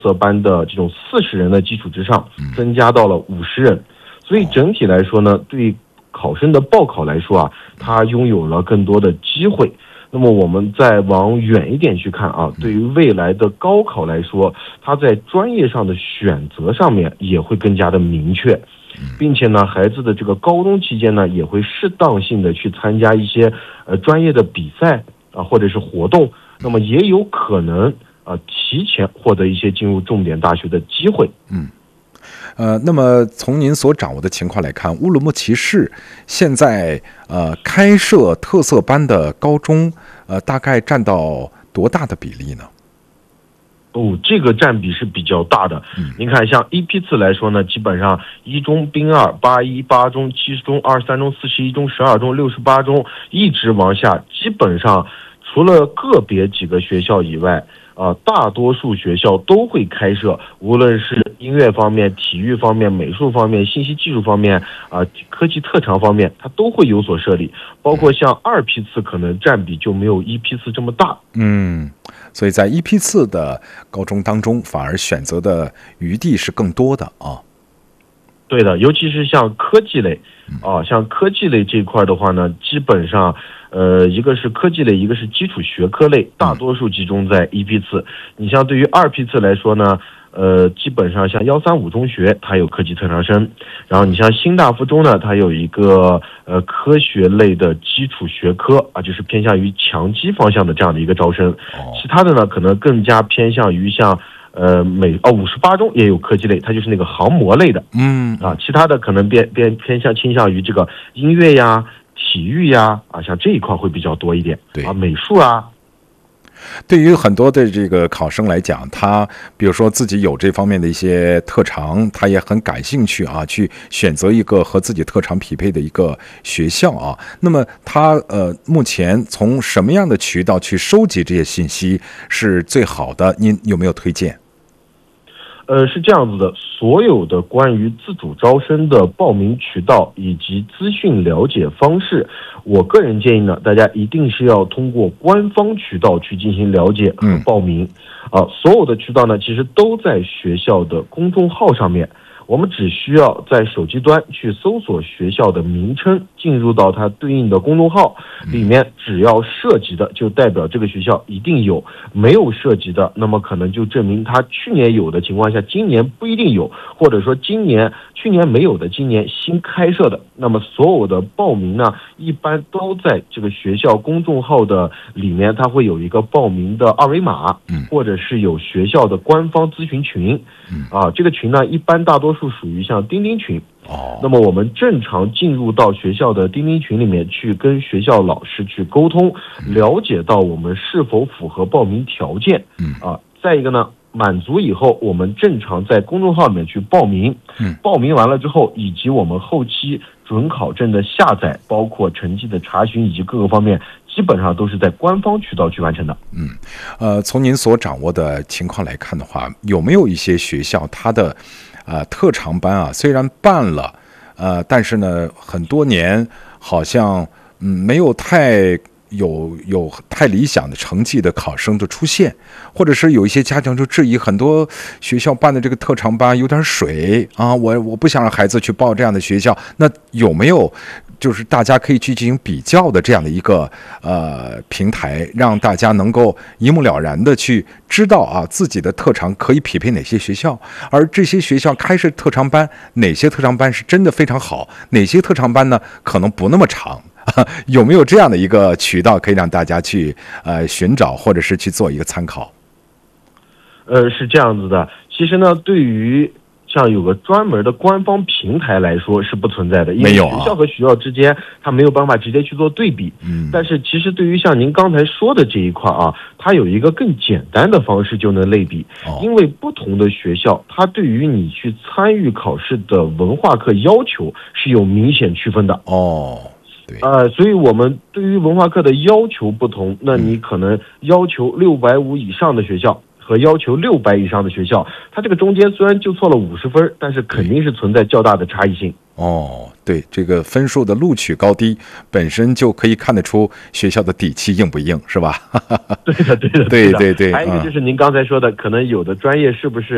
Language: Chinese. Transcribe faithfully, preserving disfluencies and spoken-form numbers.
色班的这种四十人的基础之上，增加到了五十人。所以整体来说呢，对考生的报考来说啊，他拥有了更多的机会。那么我们再往远一点去看啊，对于未来的高考来说，它在专业上的选择上面也会更加的明确，并且呢，孩子的这个高中期间呢，也会适当性的去参加一些呃专业的比赛啊，或者是活动，那么也有可能啊提前获得一些进入重点大学的机会。 嗯。呃，那么从您所掌握的情况来看，乌鲁木齐市现在呃开设特色班的高中，呃，大概占到多大的比例呢？ 哦，这个占比是比较大的。嗯，您看，像一批次来说呢，基本上一中、兵二、八一、八中、七中、二三中、四十一中、十二中、六十八中，一直往下，基本上除了个别几个学校以外。啊，大多数学校都会开设，无论是音乐方面、体育方面、美术方面、信息技术方面啊、科技特长方面，它都会有所设立。包括像二批次，可能占比就没有一批次这么大。 嗯，所以在一批次的高中当中，反而选择的余地是更多的啊。 对的，尤其是像科技类啊，像科技类这一块的话呢，基本上。呃，一个是科技类，一个是基础学科类，大多数集中在一批次。你像对于二批次来说呢，呃，基本上像幺三五中学，它有科技特长生，然后你像新大附中呢，它有一个呃科学类的基础学科啊，就是偏向于强基方向的这样的一个招生。其他的呢，可能更加偏向于像呃美哦五十八中也有科技类，它就是那个航模类的。嗯啊，其他的可能偏偏偏向倾向于这个音乐呀。体育呀，啊，像这一块会比较多一点。对啊，美术啊。 对于很多的这个考生来讲，他比如说自己有这方面的一些特长，他也很感兴趣啊，去选择一个和自己特长匹配的一个学校啊。那么他呃，目前从什么样的渠道去收集这些信息是最好的？您有没有推荐？ 呃，是这样子的，所有的关于自主招生的报名渠道以及资讯了解方式，我个人建议呢，大家一定是要通过官方渠道去进行了解和报名。啊、呃，所有的渠道呢，其实都在学校的公众号上面。我们只需要在手机端去搜索学校的名称，进入到它对应的公众号里面，只要涉及的就代表这个学校一定有，没有涉及的，那么可能就证明它去年有的情况下，今年不一定有，或者说今年去年没有的，今年新开设的。那么所有的报名呢，一般都在这个学校公众号的里面，它会有一个报名的二维码，或者是有学校的官方咨询群。啊，这个群呢，一般大多数属于像钉钉群。哦，那么我们正常进入到学校的钉钉群里面去跟学校老师去沟通，了解到我们是否符合报名条件。嗯啊，再一个呢，满足以后，我们正常在公众号里面去报名。嗯，报名完了之后，以及我们后期准考证的下载，包括成绩的查询以及各个方面，基本上都是在官方渠道去完成的。 嗯，呃，从您所掌握的情况来看的话，有没有一些学校它的呃特长班啊，虽然办了，呃，但是呢，很多年好像嗯没有太有有太理想的成绩的考生的出现，或者是有一些家长就质疑很多学校办的这个特长班有点水啊，我我不想让孩子去报这样的学校。那有没有就是大家可以去进行比较的这样的一个呃平台，让大家能够一目了然的去知道啊自己的特长可以匹配哪些学校，而这些学校开设特长班，哪些特长班是真的非常好，哪些特长班呢可能不那么长。有没有这样的一个渠道可以让大家去呃寻找，或者是去做一个参考？ 呃，是这样子的。其实呢，对于像有个专门的官方平台来说是不存在的，因为学校和学校之间它没有办法直接去做对比。嗯，但是其实对于像您刚才说的这一块啊，它有一个更简单的方式就能类比。哦，因为不同的学校，它对于你去参与考试的文化课要求是有明显区分的。哦。呃，所以我们对于文化课的要求不同，那你可能要求六百五以上的学校和要求六百以上的学校，它这个中间虽然就错了五十分，但是肯定是存在较大的差异性。 哦，对，这个分数的录取高低本身就可以看得出学校的底气硬不硬，是吧？ 对的，对的， 对对对。 还有一个就是您刚才说的，可能有的专业是不是